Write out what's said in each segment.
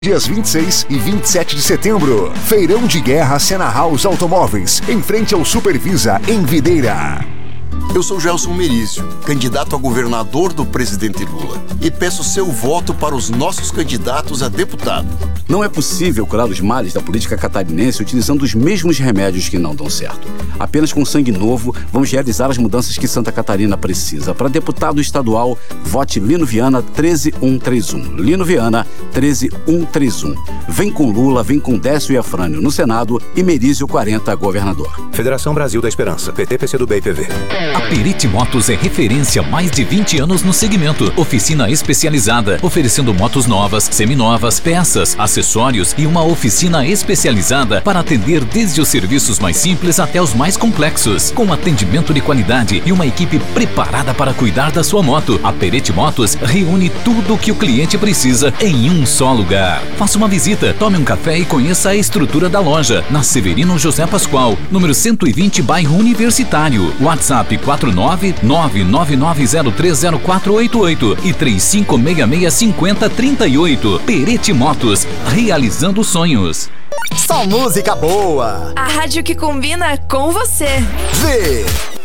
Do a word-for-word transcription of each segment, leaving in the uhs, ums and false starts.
Dias vinte e seis e vinte e sete de setembro, Feirão de Guerra Sena House Automóveis, em frente ao Supervisa, em Videira. Eu sou Gelson Merizio, candidato a governador do presidente Lula, e peço seu voto para os nossos candidatos a deputado. Não é possível curar os males da política catarinense utilizando os mesmos remédios que não dão certo. Apenas com sangue novo, vamos realizar as mudanças que Santa Catarina precisa. Para deputado estadual, vote Lino Viana treze mil cento e trinta e um. Lino Viana treze mil cento e trinta e um. Vem com Lula, vem com Décio e Afrânio no Senado e Merizio quarenta, governador. Federação Brasil da Esperança, P T, P C do B e P V. A Perite Motos é referência há mais de vinte anos no segmento. Oficina especializada, oferecendo motos novas, seminovas, peças, acessórios e uma oficina especializada para atender desde os serviços mais simples até os mais complexos. Com atendimento de qualidade e uma equipe preparada para cuidar da sua moto, a Perite Motos reúne tudo o que o cliente precisa em um só lugar. Faça uma visita, tome um café e conheça a estrutura da loja, na Severino José Pascoal, número cento e vinte, bairro Universitário. WhatsApp quatro nove nove nove nove zero três zero quatro oito oito e três cinco seis seis cinco zero três oito. Perite Motos, realizando sonhos. Só música boa. A rádio que combina com você. Vê.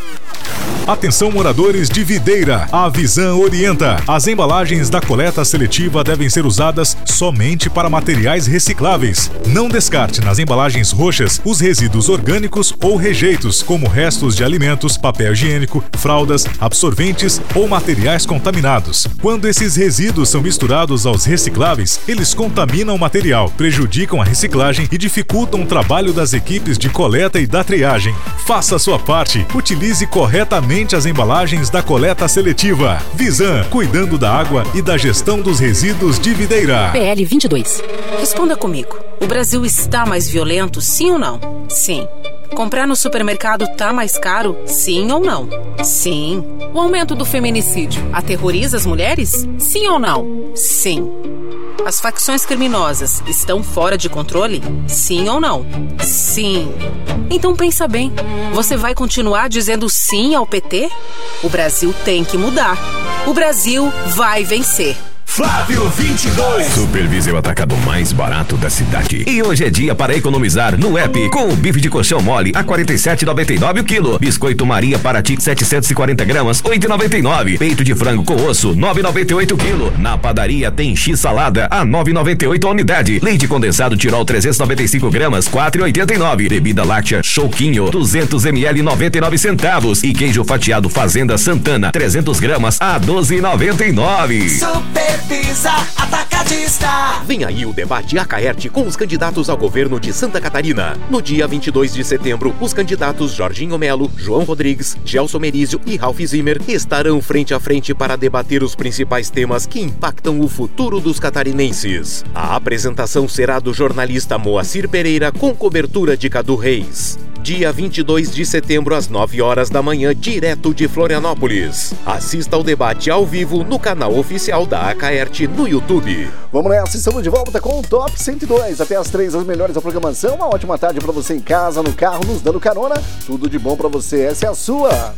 Atenção, moradores de Videira, a Visan orienta. As embalagens da coleta seletiva devem ser usadas somente para materiais recicláveis. Não descarte nas embalagens roxas os resíduos orgânicos ou rejeitos, como restos de alimentos, papel higiênico, fraldas, absorventes ou materiais contaminados. Quando esses resíduos são misturados aos recicláveis, eles contaminam o material, prejudicam a reciclagem e dificultam o trabalho das equipes de coleta e da triagem. Faça a sua parte, utilize corretamente as embalagens da coleta seletiva. Visan, cuidando da água e da gestão dos resíduos de Videira. P L vinte e dois. Responda comigo. O Brasil está mais violento, sim ou não? Sim. Comprar no supermercado tá mais caro, sim ou não? Sim. O aumento do feminicídio aterroriza as mulheres? Sim ou não? Sim. As facções criminosas estão fora de controle? Sim ou não? Sim. Então pensa bem, você vai continuar dizendo sim ao P T? O Brasil tem que mudar. O Brasil vai vencer. Flávio vinte e dois. Supervisa é o atacado mais barato da cidade. E hoje é dia para economizar no app. Com o bife de colchão mole a quarenta e sete reais e noventa e nove centavos o quilo. Biscoito Maria Paraty setecentos e quarenta gramas, oito reais e noventa e nove centavos. Peito de frango com osso, nove reais e noventa e oito centavos o quilo. Na padaria tem X salada a nove reais e noventa e oito centavos a unidade. Leite condensado Tirol trezentos e noventa e cinco gramas, quatro reais e oitenta e nove centavos. Bebida láctea Choquinho duzentos mililitros, noventa e nove centavos. E queijo fatiado Fazenda Santana trezentos gramas a doze reais e noventa e nove centavos. Supervisa Atacadista. Vem aí o debate Acaerte com os candidatos ao governo de Santa Catarina. No dia vinte e dois de setembro, os candidatos Jorginho Melo, João Rodrigues, Gelson Merizio e Ralph Zimmer estarão frente a frente para debater os principais temas que impactam o futuro dos catarinenses. A apresentação será do jornalista Moacir Pereira com cobertura de Cadu Reis. Dia vinte e dois de setembro, às nove horas da manhã, direto de Florianópolis. Assista ao debate ao vivo no canal oficial da Acaerte no YouTube. Vamos nessa, estamos de volta com o Top cento e dois. Até as três, as melhores da programação. Uma ótima tarde pra você em casa, no carro, nos dando carona. Tudo de bom pra você, essa é a sua.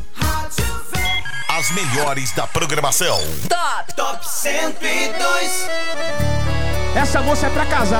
As melhores da programação. Top! Top cento e dois. Essa moça é pra casar.